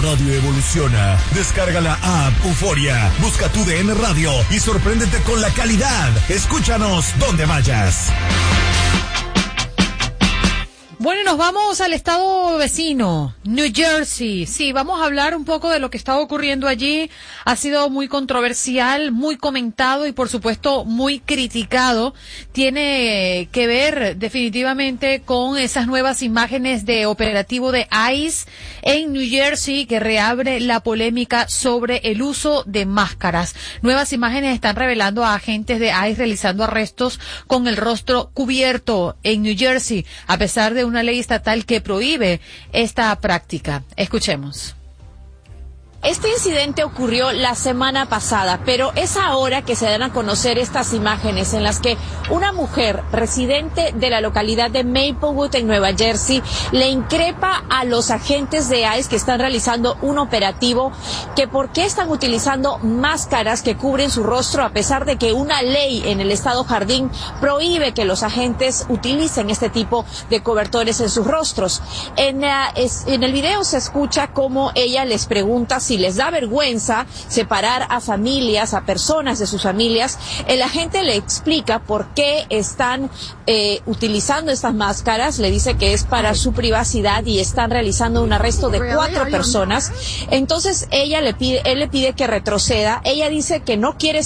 Radio evoluciona. Descarga la app Euforia. Busca tu DN Radio y sorpréndete con la calidad. Escúchanos donde vayas. Bueno, y nos vamos al estado vecino, New Jersey. Sí, vamos a hablar un poco de lo que está ocurriendo allí. Ha sido muy controversial, muy comentado y, por supuesto, muy criticado. Tiene que ver definitivamente con esas nuevas imágenes de operativo de ICE en New Jersey que reabre la polémica sobre el uso de máscaras. Nuevas imágenes están revelando a agentes de ICE realizando arrestos con el rostro cubierto en New Jersey, a pesar de una ley estatal que prohíbe esta práctica. Escuchemos. Este incidente ocurrió la semana pasada, pero es ahora que se dan a conocer estas imágenes en las que una mujer residente de la localidad de Maplewood en Nueva Jersey le increpa a los agentes de ICE que están realizando un operativo que por qué están utilizando máscaras que cubren su rostro a pesar de que una ley en el estado Jardín prohíbe que los agentes utilicen este tipo de cobertores en sus rostros. En el video se escucha cómo ella les pregunta si les da vergüenza separar a familias, a personas de sus familias. El agente le explica por qué están utilizando estas máscaras, le dice que es para su privacidad y están realizando un arresto de 4 personas. Entonces él le pide que retroceda. Ella dice que no quiere